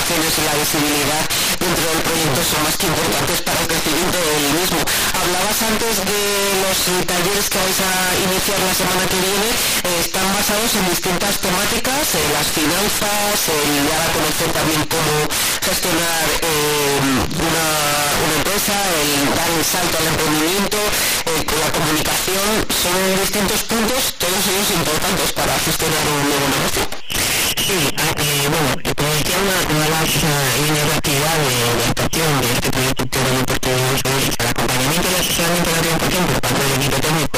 colaboraciones y la visibilidad dentro del proyecto son más que importantes para el crecimiento del mismo. Hablabas antes de los talleres que vais a iniciar la semana que viene, están basados en distintas temáticas, las finanzas, el dar a conocer también cómo gestionar una empresa, el dar el salto al emprendimiento, la comunicación, son distintos puntos, todos ellos importantes para gestionar un nuevo negocio. Sí, bueno, como decía, una de las líneas de actividad de actuación de este proyecto de oportunidades es el acompañamiento y asesoramiento de la orientación por parte del equipo técnico